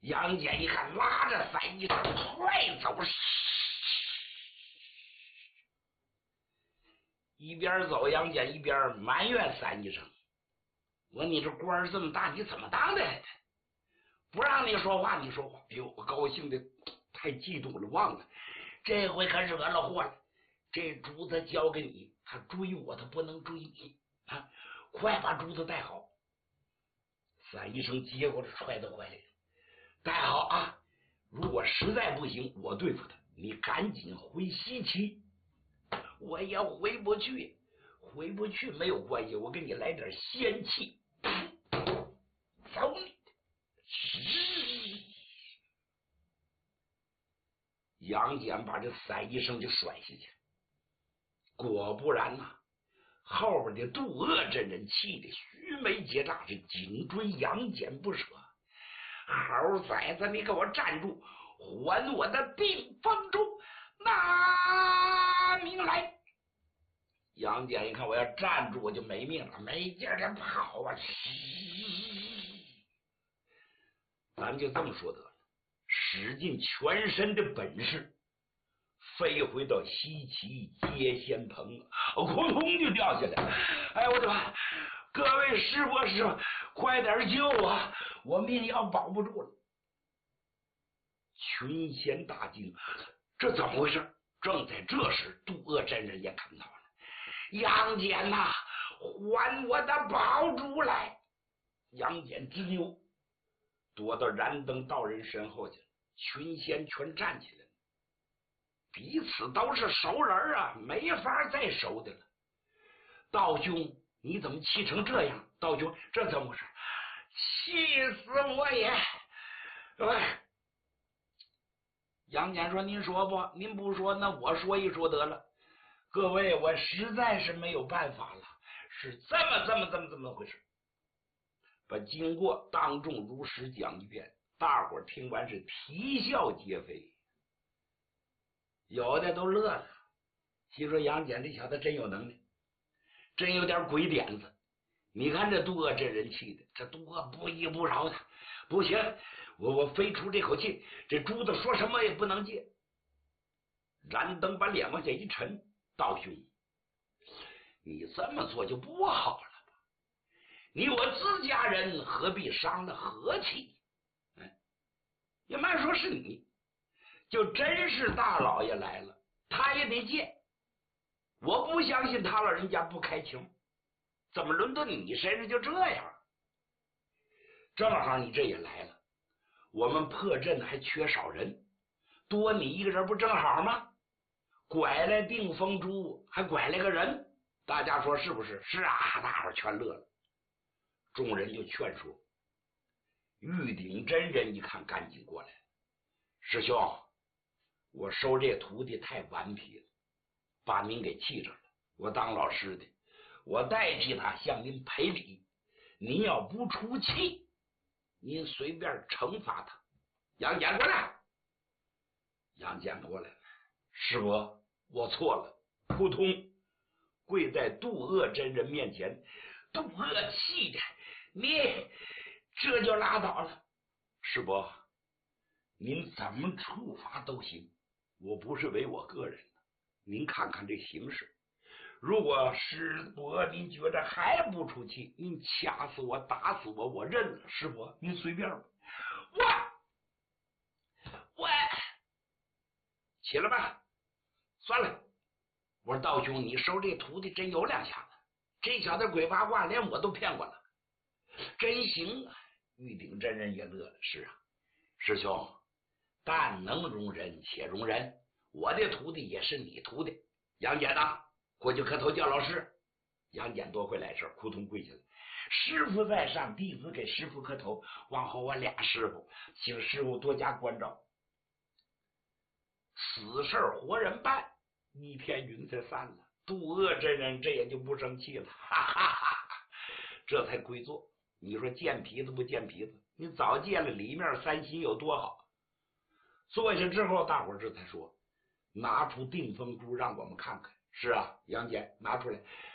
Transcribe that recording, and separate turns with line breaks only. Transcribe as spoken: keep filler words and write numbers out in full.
杨戬一看，拉着三一生快走，一边走杨戬一边埋怨三一生：“我你这官儿这么大，你怎么当的？不让你说话，你说话。哎呦，我高兴的太激动了，忘了，这回可惹了祸了。这珠子交给你，他追我，他不能追你啊！快把珠子带好。”三一生接过来，揣到怀里，带好啊！如果实在不行，我对付他，你赶紧回西岐。我也回不去，回不去没有关系，我给你来点仙气。走你！杨戬把这三一生就甩下去，果不然呐、啊，后边的渡恶真人气的须眉结炸，是紧追杨戬不舍。猴崽子，你给我站住，还我的定风珠，拿命来！杨戬一看我要站住，我就没命了，没劲儿的跑啊！咱就这么说得了，使尽全身的本事，飞回到西岐接仙棚，哐咚就掉下来。哎，我的妈！各位师伯师傅，快点救我，我命要保不住了！群仙大惊，这怎么回事？正在这时，渡恶真人也看到了。杨戬呐、啊，还我的宝珠来！杨戬直溜，躲到燃灯道人身后去了。群仙全站起来了，彼此都是熟人啊，没法再熟的了。道兄，你怎么气成这样？道兄，这怎么回事？气死我也！哎，杨戬说：“您说不？您不说，那我说一说得了。各位，我实在是没有办法了，是这么这么这么这么回事。”把经过当众如实讲一遍，大伙儿听完是啼笑皆非，有的都乐了，心说杨戬这小子真有能耐，真有点鬼点子。你看这渡恶真人气的，这渡恶不依不饶的，不行，我我非出这口气，这珠子说什么也不能借。燃灯把脸往下一沉，道兄，你这么做就不好了吧？你我自家人何必伤了和气？哎，也慢说是你，就真是大老爷来了，他也得借。我不相信他老人家不开情，怎么轮到你身上就这样？正好你这也来了，我们破阵还缺少人，多你一个人不正好吗？拐来定风珠，还拐来个人，大家说是不是？是啊，大伙全乐了。众人就劝说，玉鼎真人一看，赶紧过来，师兄，我收这徒弟太顽皮了，把您给气着了。我当老师的，我代替他向您赔礼，您要不出气，您随便惩罚他。杨戬过来，杨戬过来了，师伯，我错了，扑通跪在渡恶真人面前。渡恶气的，你这就拉倒了。师伯，您怎么处罚都行，我不是为我个人的，您看看这形势。如果师伯您觉得还不出气，您掐死我打死我，我认了。师伯您随便吧。我我起来吧，算了。我说道兄，你收这徒弟真有两下子，这小子鬼八卦，连我都骗过了，真行啊！玉鼎真人也乐了，是啊，师兄，但能容人且容人，我的徒弟也是你徒弟。杨戬呐，过去磕头叫老师。杨戬多会来事，扑通跪下来，师傅在上，弟子给师傅磕头。往后我俩师傅，请师傅多加关照。死事活人办，一片云彩散了。渡恶真人这也就不生气了，哈哈哈哈，这才归座。你说见皮子不见皮子？你早见了里面三心有多好。坐下之后，大伙儿这才说，拿出定风珠让我们看看。是啊，杨戬拿出来，